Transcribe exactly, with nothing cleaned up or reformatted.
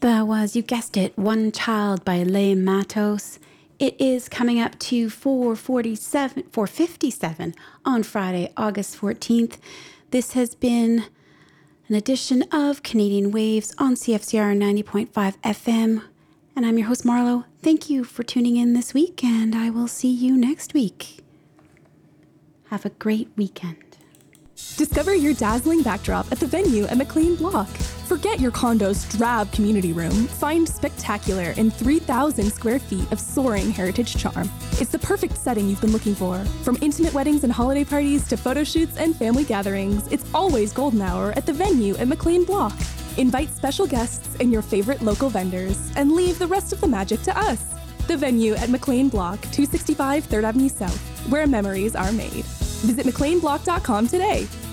That was, you guessed it, One Child by Leigh Matos. It is coming up to four forty-seven, four fifty-seven on Friday, August fourteenth. This has been an edition of Canadian Waves on C F C R ninety point five F M. And I'm your host, Marlo. Thank you for tuning in this week, and I will see you next week. Have a great weekend. Discover your dazzling backdrop at the Venue at McLean Block. Forget your condo's drab community room. Find spectacular in three thousand square feet of soaring heritage charm. It's the perfect setting you've been looking for. From intimate weddings and holiday parties to photo shoots and family gatherings, it's always golden hour at the Venue at McLean Block. Invite special guests and your favorite local vendors, and leave the rest of the magic to us. The Venue at McLean Block, two sixty-five third Avenue South, where memories are made. Visit mclean block dot com today.